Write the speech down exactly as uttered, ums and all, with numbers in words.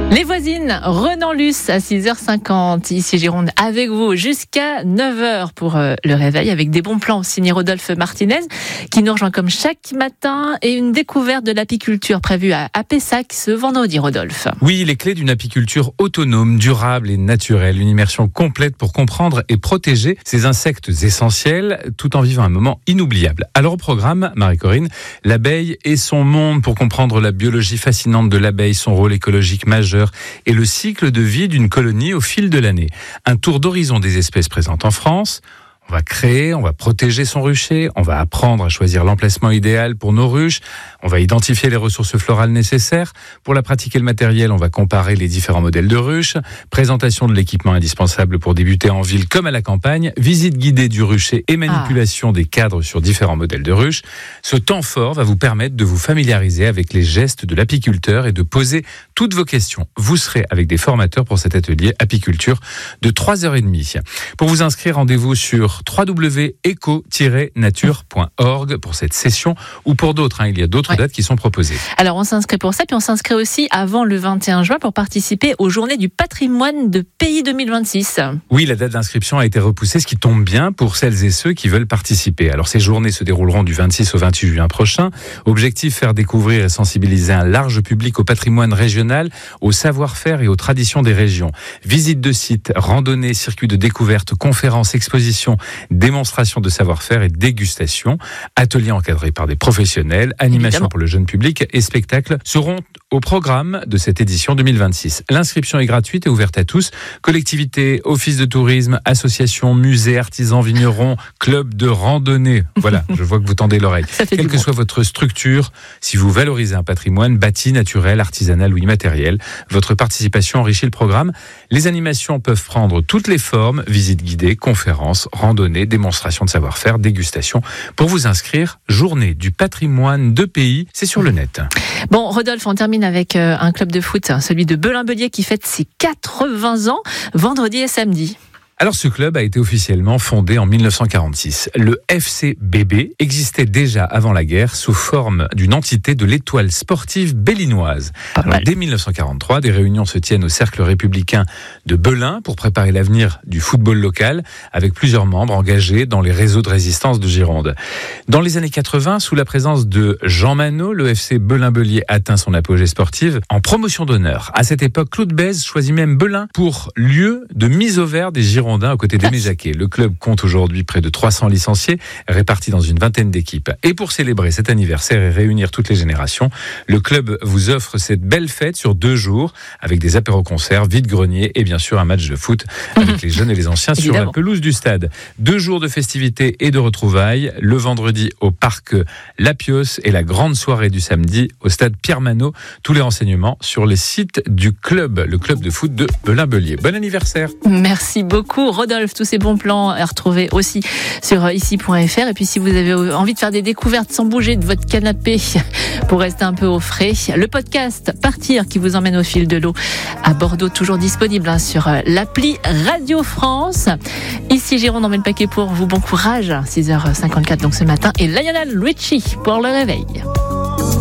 Les voisines, Renan Luce à six heures cinquante, ici Gironde, avec vous jusqu'à neuf heures pour euh, le réveil, avec des bons plans signé Rodolphe Martinez, qui nous rejoint comme chaque matin, et une découverte de l'apiculture prévue à, à Pessac ce vendredi, Rodolphe. Oui, les clés d'une apiculture autonome, durable et naturelle, une immersion complète pour comprendre et protéger ces insectes essentiels, tout en vivant un moment inoubliable. Alors au programme, Marie-Corinne, l'abeille et son monde, pour comprendre la biologie fascinante de l'abeille, son rôle écologique majeur, et le cycle de vie d'une colonie au fil de l'année. Un tour d'horizon des espèces présentes en France. On va créer, on va protéger son rucher, on va apprendre à choisir l'emplacement idéal pour nos ruches, on va identifier les ressources florales nécessaires. Pour la pratique et le matériel, on va comparer les différents modèles de ruches, présentation de l'équipement indispensable pour débuter en ville comme à la campagne, visite guidée du rucher et manipulation ah. des cadres sur différents modèles de ruches. Ce temps fort va vous permettre de vous familiariser avec les gestes de l'apiculteur et de poser toutes vos questions. Vous serez avec des formateurs pour cet atelier apiculture de trois heures trente. Pour vous inscrire, rendez-vous sur w w w point eco tiret nature point org pour cette session ou pour d'autres. Hein, il y a d'autres ouais. dates qui sont proposées. Alors on s'inscrit pour ça, puis on s'inscrit aussi avant le vingt et un juin pour participer aux Journées du patrimoine de Pays deux mille vingt-six. Oui, la date d'inscription a été repoussée, ce qui tombe bien pour celles et ceux qui veulent participer. Alors ces journées se dérouleront du vingt-six au vingt-huit juin prochain. Objectif, faire découvrir et sensibiliser un large public au patrimoine régional, au savoir-faire et aux traditions des régions. Visite de sites, randonnées, circuits de découverte, conférences, expositions, démonstration de savoir-faire et dégustation, ateliers encadrés par des professionnels, animation Évidemment. Pour le jeune public et spectacles seront au programme de cette édition deux mille vingt-six. L'inscription est gratuite et ouverte à tous. Collectivités, offices de tourisme, associations, musées, artisans, vignerons, clubs de randonnée. Voilà, je vois que vous tendez l'oreille. Quelle que bon. soit votre structure, si vous valorisez un patrimoine bâti, naturel, artisanal ou immatériel, votre participation enrichit le programme. Les animations peuvent prendre toutes les formes, visites guidées, conférences, randonnée, démonstration de savoir-faire, dégustation. Pour vous inscrire, Journée du patrimoine de Pays, c'est sur le net. Bon, Rodolphe, on termine avec un club de foot, celui de Belin-Bellier qui fête ses quatre-vingts ans, vendredi et samedi. Alors ce club a été officiellement fondé en mille neuf cent quarante-six. Le F C B B existait déjà avant la guerre sous forme d'une entité de l'étoile sportive bellinoise. Alors, dès mille neuf cent quarante-trois, des réunions se tiennent au cercle républicain de Belin pour préparer l'avenir du football local avec plusieurs membres engagés dans les réseaux de résistance de Gironde. Dans les années quatre-vingts, sous la présence de Jean Manot, le F C Belin-Bellier atteint son apogée sportive en promotion d'honneur. À cette époque, Claude Bèze choisit même Belin pour lieu de mise au vert des Girondins aux côtés d'Aimé Jacquet. Le club compte aujourd'hui près de trois cents licenciés répartis dans une vingtaine d'équipes. Et pour célébrer cet anniversaire et réunir toutes les générations, le club vous offre cette belle fête sur deux jours avec des apéros-concerts, vide-grenier et bien sûr un match de foot avec mmh. les jeunes et les anciens sur la pelouse du stade. Deux jours de festivités et de retrouvailles, le vendredi au parc La Piosse et la grande soirée du samedi au stade Pierre Manot. Tous les renseignements sur les sites du club, le club de foot de Belin-Bellier. Bon anniversaire. Merci beaucoup. Rodolphe, tous ces bons plans à retrouver aussi sur ici point f r. Et puis si vous avez envie de faire des découvertes sans bouger de votre canapé pour rester un peu au frais, le podcast Partir qui vous emmène au fil de l'eau à Bordeaux, toujours disponible hein, sur l'appli Radio France. Ici Gironde, on met le paquet pour vous. Bon courage, six heures cinquante-quatre donc ce matin, et Lionel Richie pour le réveil.